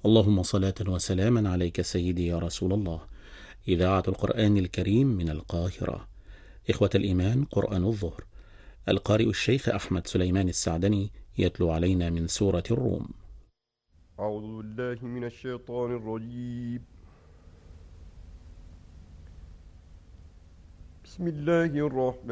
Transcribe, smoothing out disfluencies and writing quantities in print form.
اللهم صلاة وسلاما عليك سيدي يا رسول الله. إذاعة القرآن الكريم من القاهرة. إخوة الإيمان، قرآن الظهر. القارئ الشيخ أحمد سليمان السعدني يتلو علينا من سورة الروم. أعوذ بالله من الشيطان الرجيم. بسم الله الرحمن